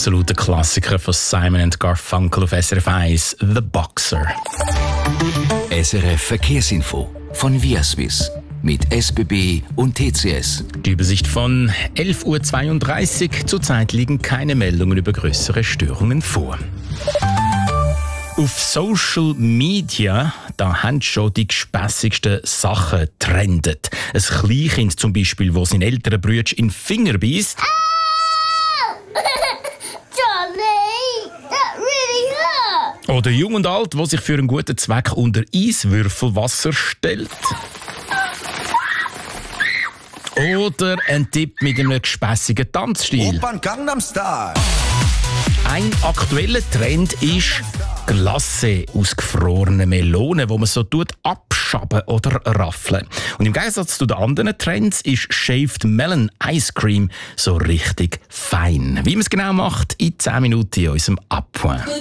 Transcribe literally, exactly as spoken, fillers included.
absoluter Klassiker von Simon and Garfunkel auf S R F eins, «The Boxer». S R F Verkehrsinfo von Viaswiss mit S B B und T C S. Die Übersicht von elf Uhr zweiunddreißig. Zurzeit liegen keine Meldungen über größere Störungen vor. Auf Social Media, da haben schon die gespässigsten Sachen trendet. Ein Kleinkind zum Beispiel, das seinen älteren Bruder in den Finger beisst. Oder Jung und Alt, der sich für einen guten Zweck unter Eiswürfelwasser stellt. Oder ein Tipp mit einem gespässigen Tanzstil. Opern Gangnam Style. Ein aktueller Trend ist Glacé aus gefrorenen Melonen, wo man so tut abschaben oder raffeln. Und im Gegensatz zu den anderen Trends ist Shaved Melon Ice Cream so richtig fein. Wie man es genau macht, in zehn Minuten in unserem Abpoint.